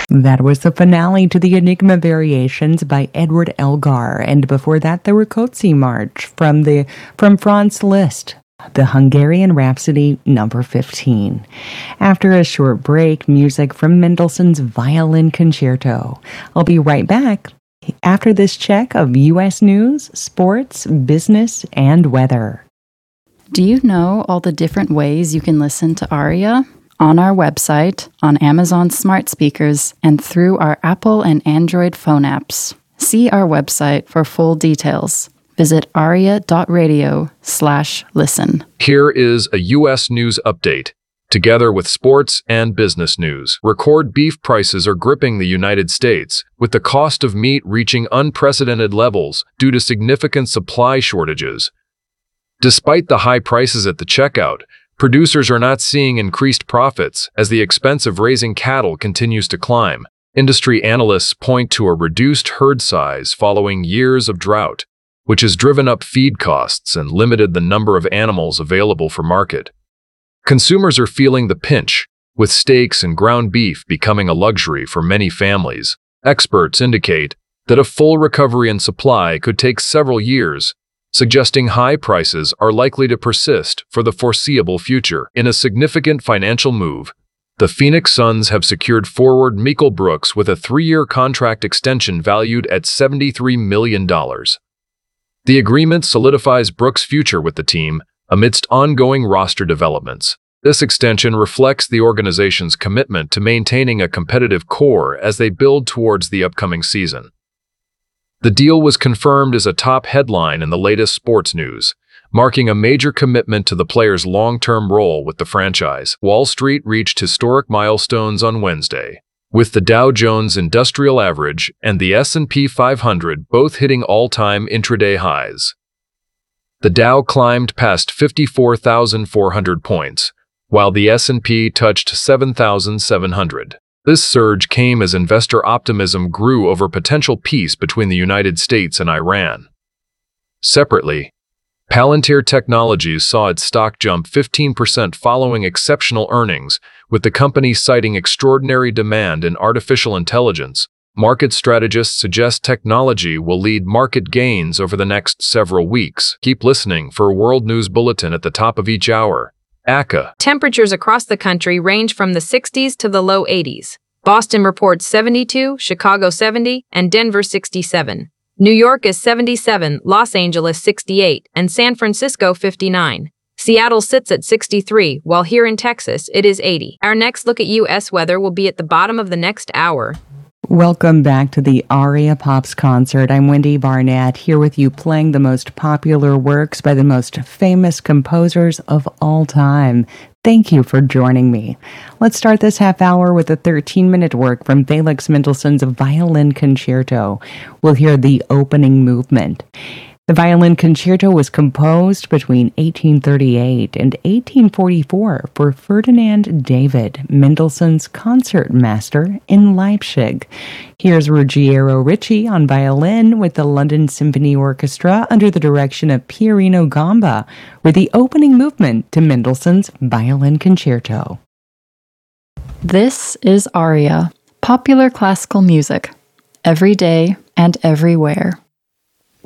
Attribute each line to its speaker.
Speaker 1: That was the finale to the Enigma Variations by Edward Elgar, and before that the Rákóczi March from Franz Liszt, the Hungarian Rhapsody number 15. After a short break, music from Mendelssohn's Violin Concerto. I'll be right back after this check of U.S. news, sports, business, and weather.
Speaker 2: Do you know all the different ways you can listen to ARIA? On our website, on Amazon smart speakers, and through our Apple and Android phone apps. See our website for full details. Visit aria.radio/listen.
Speaker 3: Here is a U.S. news update. Together with sports and business news, record beef prices are gripping the United States, with the cost of meat reaching unprecedented levels due to significant supply shortages. Despite the high prices at the checkout, producers are not seeing increased profits as the expense of raising cattle continues to climb. Industry analysts point to a reduced herd size following years of drought, which has driven up feed costs and limited the number of animals available for market. Consumers are feeling the pinch, with steaks and ground beef becoming a luxury for many families. Experts indicate that a full recovery in supply could take several years, suggesting high prices are likely to persist for the foreseeable future. In a significant financial move, the Phoenix Suns have secured forward Mikal Brooks with a 3-year contract extension valued at $73 million. The agreement solidifies Brooks' future with the team amidst ongoing roster developments. This extension reflects the organization's commitment to maintaining a competitive core as they build towards the upcoming season. The deal was confirmed as a top headline in the latest sports news, marking a major commitment to the player's long-term role with the franchise. Wall Street reached historic milestones on Wednesday, with the Dow Jones Industrial Average and the S&P 500 both hitting all-time intraday highs. The Dow climbed past 54,400 points, while the S&P touched 7,700. This surge came as investor optimism grew over potential peace between the United States and Iran. Separately, Palantir Technologies saw its stock jump 15% following exceptional earnings, with the company citing extraordinary demand in artificial intelligence. Market strategists suggest technology will lead market gains over the next several weeks. Keep listening for a World News Bulletin at the top of each hour. ACA.
Speaker 4: Temperatures across the country range from the 60s to the low 80s. Boston reports 72, Chicago 70, and Denver 67. New York is 77, Los Angeles 68, and San Francisco 59. Seattle sits at 63, while here in Texas it is 80. Our next look at U.S. weather will be at the bottom of the next hour.
Speaker 1: Welcome back to the ARIA Pops concert. I'm Wendy Barnett, here with you playing the most popular works by the most famous composers of all time. Thank you for joining me. Let's start this half hour with a 13-minute work from Felix Mendelssohn's Violin Concerto. We'll hear the opening movement. The Violin Concerto was composed between 1838 and 1844 for Ferdinand David, Mendelssohn's concertmaster in Leipzig. Here's Ruggiero Ricci on violin with the London Symphony Orchestra under the direction of Pierino Gamba with the opening movement to Mendelssohn's Violin Concerto.
Speaker 2: This is ARIA, popular classical music, every day and everywhere.